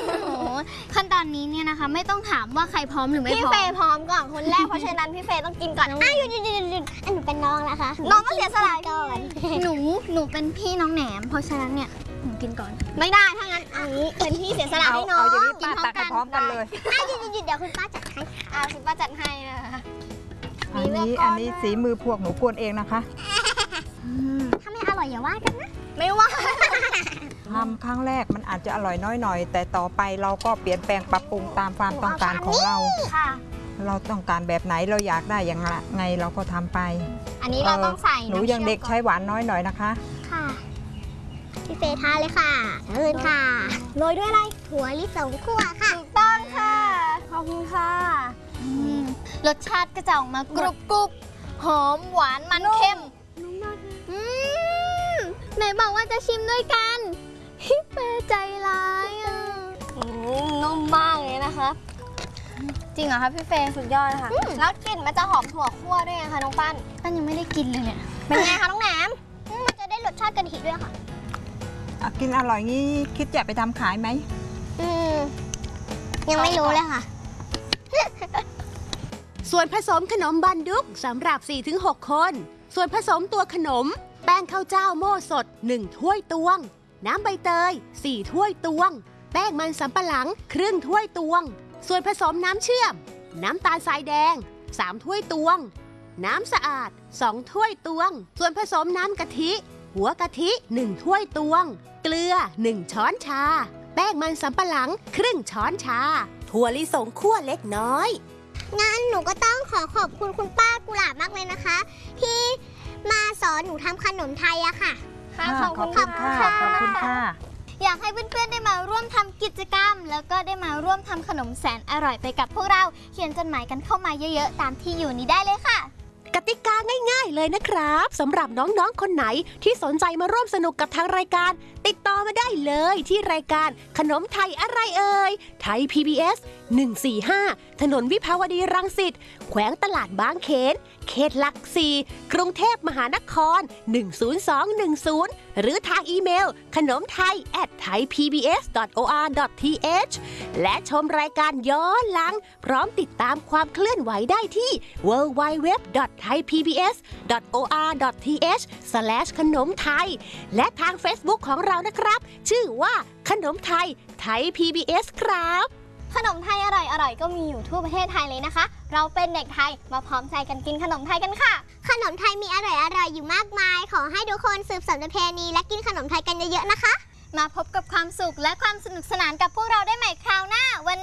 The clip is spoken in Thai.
ขั้นตอนนี้เนี่ยนะคะไม่ต้องถามว่าใครพร้อมหรือไม่พร้อมพี่เฟย์พร้อมก่อนคนแรกเพราะฉะนั้นพี่เฟย์ต้องกินก่อนหยุดหนูเป็นน้องนะคะน้องต้องเสียสละก่อนหนูเป็นพี่น้องแหนมเพราะฉะนั้นเนี่ยหนูกินก่อนไม่ได้ถ้างั้นอันนี้เป็นพี่เสียสละให้น้องเอาอย่างนี้ป้าตักให้พร้อมกันเลยหยุดเดี๋ยวคุณป้าจัดให้คุณป้าจัดให้นะคะอันนี้สีมือพวกหนูกวนเองนะคะถ้าไม่อร่อยอย่าว่ากันนะไม่ว่าทำครั้งแรกมันอาจจะอร่อยน้อยหน่อยแต่ต่อไปเราก็เปลี่ยนแปลงปรับปรุงตามความต้องการของเราเราต้องการแบบไหนเราอยากได้อย่างไงเราก็ทำไปอันนี้เราต้องใส่หนูยังเด็กใช้หวานน้อยหน่อยนะคะค่ะพี่เฟย์ทานเลยค่ะเชิญค่ะโรยด้วยอะไรถั่วลิสงคั่วค่ะถูกต้องค่ะขอบคุณค่ะรสชาติก็จะออกมากรุบกรุบหอมหวานมันเค็มไหนบอกว่าจะชิมด้วยกันพี่เฟย์ใจร้ายนุ่มมากเลยนะคะจริงเหรอคะพี่เฟย์สุดยอดค่ะแล้วกลิ่นมันจะหอมถั่วคั่วด้วยนะคะน้องปั้นยังไม่ได้กินเลยเนี่ยเป็นไงคะน้องแหนมมันจะได้รสชาติกะทิด้วยค่ะกินอร่อยงี้คิดจะไปทำขายไหมยังไม่รู้เลยค่ะส่วนผสมขนมบันดุกสำหรับ 4-6 คนส่วนผสมตัวขนมแป้งข้าวเจ้าโม่สด1ถ้วยตวงน้ำใบเตย4ถ้วยตวงแป้งมันสำปะหลังครึ่งถ้วยตวงส่วนผสมน้ำเชื่อมน้ำตาลทรายแดง3ถ้วยตวงน้ำสะอาด2ถ้วยตวงส่วนผสมน้ำกะทิหัวกะทิ1ถ้วยตวงเกลือ1ช้อนชาแป้งมันสำปะหลังครึ่งช้อนชาถั่วลิสงคั่วเล็กน้อยงั้นหนูก็ต้องขอบคุณคุณป้ากุหลาบมากเลยนะคะที่มาสอนหนูทำขนมไทยอะค่ะขอบคุณค่ะอยากให้เพื่อนๆได้มาร่วมทำกิจกรรมแล้วก็ได้มาร่วมทำขนมแสนอร่อยไปกับพวกเราเขียนจดหมายกันเข้ามาเยอะๆตามที่อยู่นี้ได้เลยค่ะกติกาง่ายๆเลยนะครับสำหรับน้องๆคนไหนที่สนใจมาร่วมสนุกกับทางรายการติดต่อมาได้เลยที่รายการขนมไทยอะไรเอ่ยไทย PBS 145ถนนวิภาวดีรังสิตแขวงตลาดบางเขนเขตหลัก4กรุงเทพมหานคร10210หรือทางอีเมลขนมไทย@thaipbs.or.th และชมรายการย้อนหลังพร้อมติดตามความเคลื่อนไหวได้ที่ www.thaipbs.or.th ขนมไทยและทาง Facebook ของเรานะครับชื่อว่าขนมไทยไทย PBS ครับขนมไทยอร่อยๆก็มีอยู่ทั่วประเทศไทยเลยนะคะเราเป็นเด็กไทยมาพร้อมใจกันกินขนมไทยกันค่ะขนมไทยมีอร่อยๆอยู่มากมายขอให้ทุกคนสืบสานประเพณีและกินขนมไทยกันเยอะๆนะคะมาพบกับความสุขและความสนุกสนานกับพวกเราได้ใหม่คราวหน้าวัน